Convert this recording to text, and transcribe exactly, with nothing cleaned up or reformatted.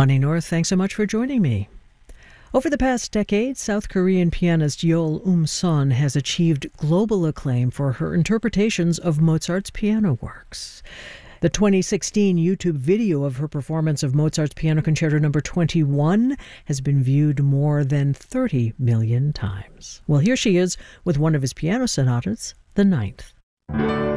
Bonnie North, thanks so much for joining me. Over the past decade, South Korean pianist Yeol Um-son has achieved global acclaim for her interpretations of Mozart's piano works. The twenty sixteen YouTube video of her performance of Mozart's Piano Concerto number twenty-one has been viewed more than thirty million times. Well, here she is with one of his piano sonatas, the ninth.